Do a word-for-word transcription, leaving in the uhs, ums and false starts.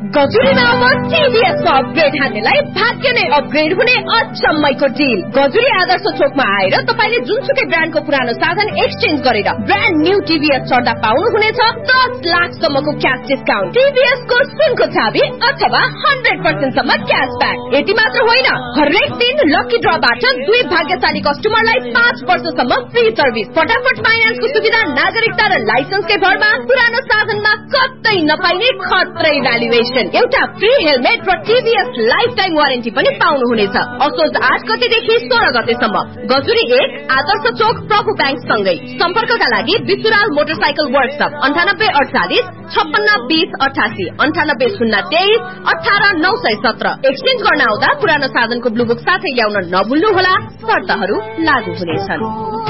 गजुरीमा अब टीभीएस को अपग्रेड हान्नेलाई भाग्य नै अपग्रेड हुने अचम्मैको डिल। गजुरी आदर्श चोकमा आएर तपाईले जुनसुकै ब्रान्डको पुरानो साधन एक्सचेन्ज गरेर ब्रान्ड न्यू टीभीएस चढ्दा पाउनुहुनेछ दस लाख सम्मको क्याश डिस्काउन्ट, टीभीएस को सुनको चाबी अथवा हन्ड्रेड पर्सेन्ट सम्म क्यासब्याक। यति मात्र होइन, हरेक दिन लकी ड्रबाट दुई भाग्यशाली कस्टमरलाई पाँच वर्षसम्म फ्री सर्भिस, फटाफट फाइनान्सको सुविधा, नागरिकता र लाइसेन्सकै भरमा पुरानो साधनमा कतै नपाइने खत्रै भ्यालुएसन, एउटा फ्री हेलमेट र टीभीएस लाइफ टाइम वारेन्टी पनि पाउनुहुनेछ। असोज आठ गतेदेखि सोह्र गतेसम्म गजुरी एक आदर्श चोक प्रभु ब्याङ्क सँगै। सम्पर्कका लागि विसुराल मोटरसाइकल वर्कशप अन्ठानब्बे अडचालिस छप्पन्न बीस अठासी अन्ठानब्बे शून्य तेइस अठार नौ सय सत्र। एक्सचेन्ज गर्न आउँदा पुरानो साधनको ब्लुबुक साथै ल्याउन नभुल्नुहोला, शर्तहरू लागू हुनेछन्।